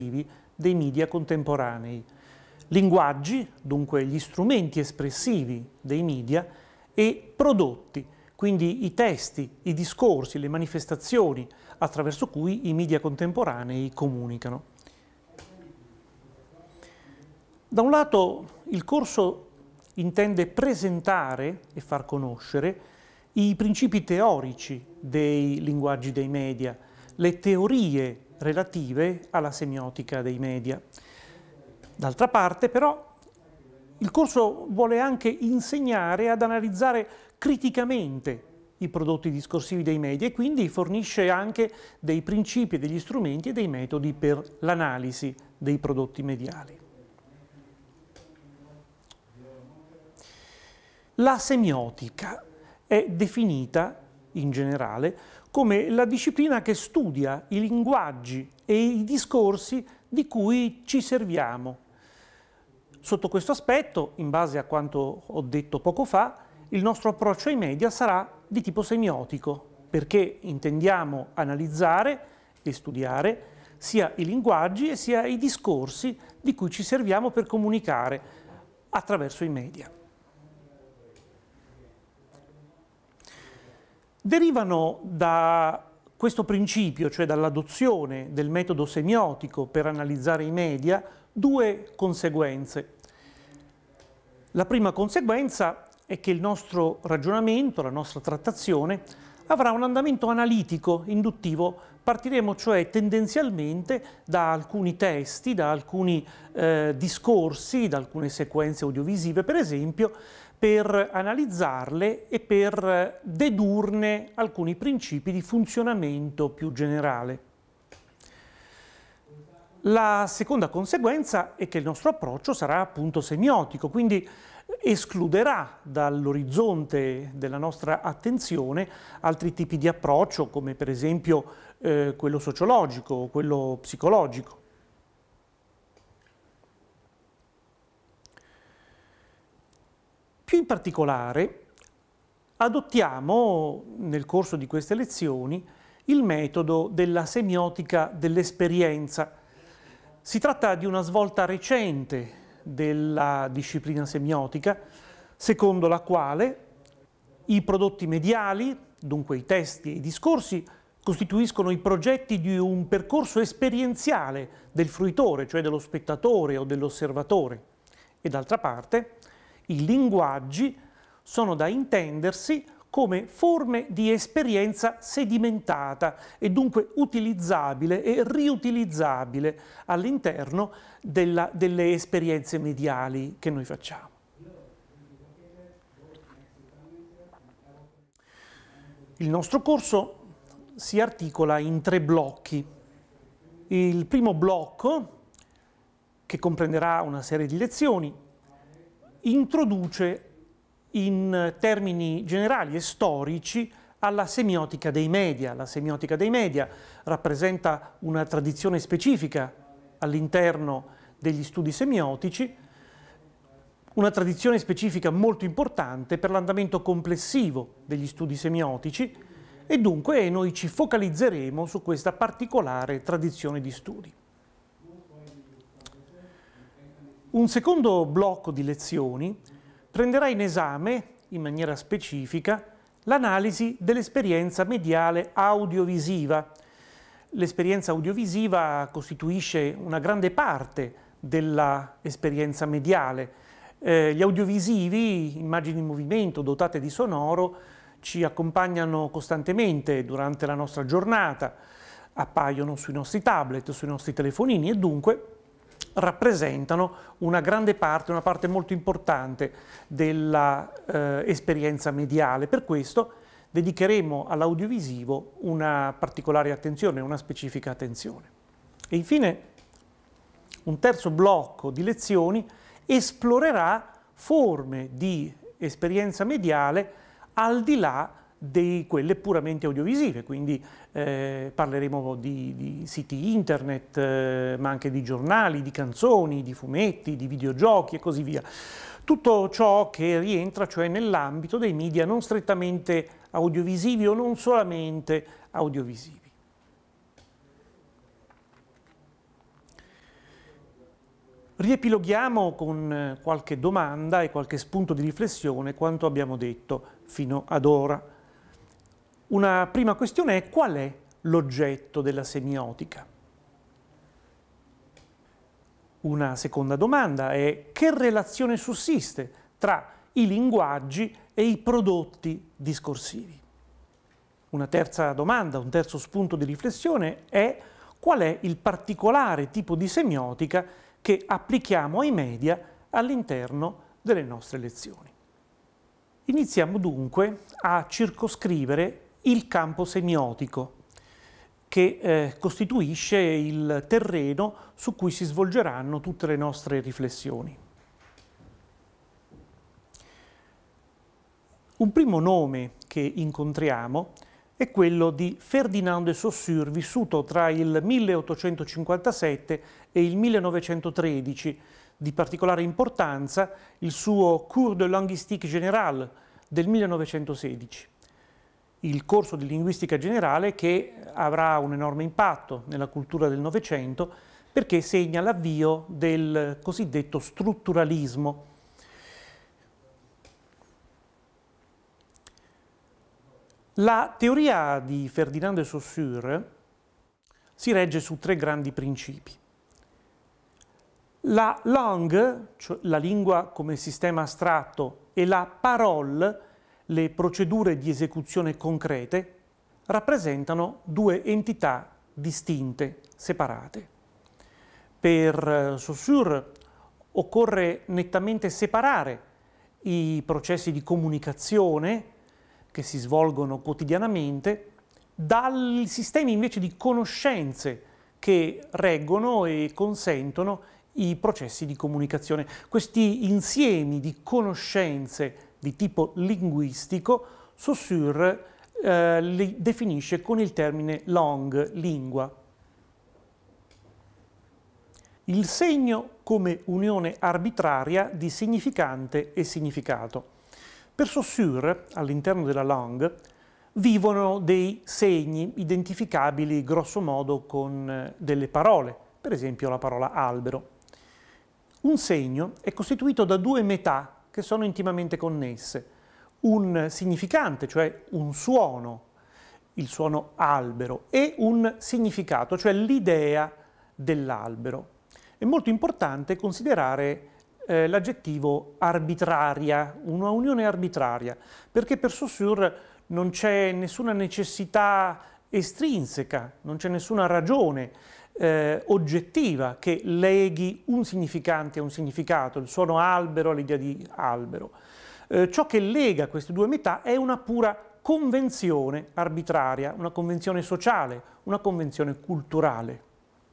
dei media contemporanei. Linguaggi, dunque gli strumenti espressivi dei media, e prodotti, quindi i testi, i discorsi, le manifestazioni attraverso cui i media contemporanei comunicano. Da un lato il corso intende presentare e far conoscere i principi teorici dei linguaggi dei media, le teorie relative alla semiotica dei media. D'altra parte, però, il corso vuole anche insegnare ad analizzare criticamente i prodotti discorsivi dei media e quindi fornisce anche dei principi, degli strumenti e dei metodi per l'analisi dei prodotti mediali. La semiotica è definita, in generale, come la disciplina che studia i linguaggi e i discorsi di cui ci serviamo. Sotto questo aspetto, in base a quanto ho detto poco fa, il nostro approccio ai media sarà di tipo semiotico, perché intendiamo analizzare e studiare sia i linguaggi e sia i discorsi di cui ci serviamo per comunicare attraverso i media. Derivano da questo principio, cioè dall'adozione del metodo semiotico per analizzare i media, due conseguenze. La prima conseguenza è che il nostro ragionamento, la nostra trattazione, avrà un andamento analitico, induttivo. Partiremo cioè tendenzialmente da alcuni testi, da alcuni discorsi, da alcune sequenze audiovisive, per esempio, per analizzarle e per dedurne alcuni principi di funzionamento più generale. La seconda conseguenza è che il nostro approccio sarà appunto semiotico, quindi escluderà dall'orizzonte della nostra attenzione altri tipi di approccio, come per esempio quello sociologico o quello psicologico. Più in particolare, adottiamo nel corso di queste lezioni il metodo della semiotica dell'esperienza. Si tratta di una svolta recente della disciplina semiotica, secondo la quale i prodotti mediali, dunque i testi e i discorsi, costituiscono i progetti di un percorso esperienziale del fruitore, cioè dello spettatore o dell'osservatore. E d'altra parte, i linguaggi sono da intendersi come forme di esperienza sedimentata e dunque utilizzabile e riutilizzabile all'interno delle esperienze mediali che noi facciamo. Il nostro corso si articola in 3 blocchi. Il primo blocco, che comprenderà una serie di lezioni, introduce in termini generali e storici alla semiotica dei media. La semiotica dei media rappresenta una tradizione specifica all'interno degli studi semiotici, una tradizione specifica molto importante per l'andamento complessivo degli studi semiotici e dunque noi ci focalizzeremo su questa particolare tradizione di studi. Un secondo blocco di lezioni prenderà in esame, in maniera specifica, l'analisi dell'esperienza mediale audiovisiva. L'esperienza audiovisiva costituisce una grande parte dell'esperienza mediale. Gli audiovisivi, immagini in movimento dotate di sonoro, ci accompagnano costantemente durante la nostra giornata, appaiono sui nostri tablet, sui nostri telefonini e dunque rappresentano una grande parte, una parte molto importante dell'esperienza mediale. Per questo dedicheremo all'audiovisivo una particolare attenzione, una specifica attenzione. E infine un terzo blocco di lezioni esplorerà forme di esperienza mediale al di là di quelle puramente audiovisive, quindi parleremo di siti internet, ma anche di giornali, di canzoni, di fumetti, di videogiochi e così via. Tutto ciò che rientra cioè nell'ambito dei media non strettamente audiovisivi o non solamente audiovisivi. Riepiloghiamo con qualche domanda e qualche spunto di riflessione quanto abbiamo detto fino ad ora. Una prima questione è: qual è l'oggetto della semiotica? Una seconda domanda è: che relazione sussiste tra i linguaggi e i prodotti discorsivi? Una terza domanda, un terzo spunto di riflessione è: qual è il particolare tipo di semiotica che applichiamo ai media all'interno delle nostre lezioni? Iniziamo dunque a circoscrivere il campo semiotico, che costituisce il terreno su cui si svolgeranno tutte le nostre riflessioni. Un primo nome che incontriamo è quello di Ferdinand de Saussure, vissuto tra il 1857 e il 1913. Di particolare importanza il suo Cours de linguistique générale del 1916. Il corso di linguistica generale che avrà un enorme impatto nella cultura del Novecento perché segna l'avvio del cosiddetto strutturalismo. La teoria di Ferdinand de Saussure si regge su tre grandi principi. La langue, cioè la lingua come sistema astratto, e la parole, le procedure di esecuzione concrete, rappresentano due entità distinte, separate. Per Saussure occorre nettamente separare i processi di comunicazione che si svolgono quotidianamente dai sistemi invece di conoscenze che reggono e consentono i processi di comunicazione. Questi insiemi di conoscenze di tipo linguistico, Saussure li definisce con il termine langue, lingua. Il segno come unione arbitraria di significante e significato. Per Saussure, all'interno della langue, vivono dei segni identificabili grosso modo con delle parole, per esempio la parola albero. Un segno è costituito da due metà che sono intimamente connesse: un significante, cioè un suono, il suono albero, e un significato, cioè l'idea dell'albero. È molto importante considerare l'aggettivo arbitraria, una unione arbitraria, perché per Saussure non c'è nessuna necessità estrinseca, non c'è nessuna ragione oggettiva che leghi un significante a un significato, il suono albero all'idea di albero. Ciò che lega queste due metà è una pura convenzione arbitraria, una convenzione sociale, una convenzione culturale.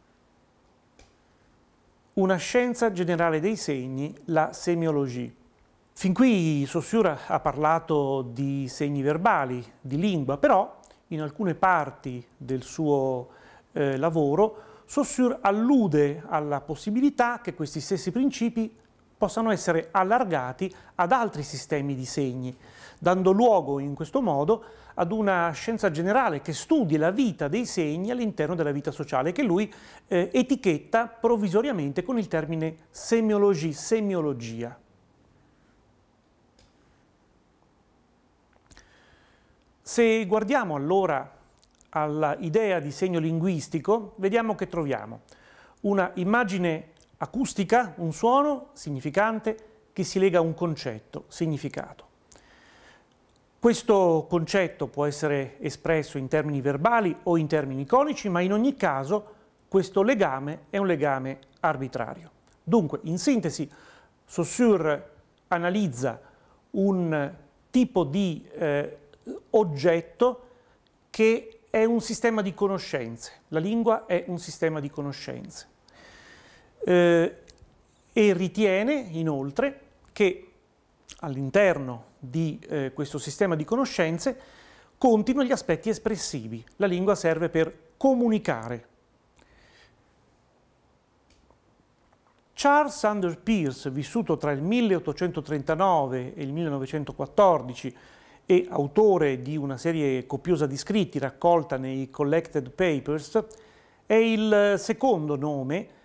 Una scienza generale dei segni, la semiologia. Fin qui Saussure ha parlato di segni verbali, di lingua, però in alcune parti del suo lavoro Saussure allude alla possibilità che questi stessi principi possano essere allargati ad altri sistemi di segni, dando luogo in questo modo ad una scienza generale che studi la vita dei segni all'interno della vita sociale, che lui etichetta provvisoriamente con il termine semiologia. Se guardiamo allora all'idea di segno linguistico, vediamo che troviamo una immagine acustica, un suono significante che si lega a un concetto, significato. Questo concetto può essere espresso in termini verbali o in termini iconici, ma in ogni caso questo legame è un legame arbitrario. Dunque, in sintesi, Saussure analizza un tipo di oggetto che è un sistema di conoscenze. La lingua è un sistema di conoscenze. E ritiene inoltre che all'interno di questo sistema di conoscenze contino gli aspetti espressivi. La lingua serve per comunicare. Charles Sanders Peirce, vissuto tra il 1839 e il 1914 e autore di una serie copiosa di scritti raccolta nei Collected Papers, è il secondo nome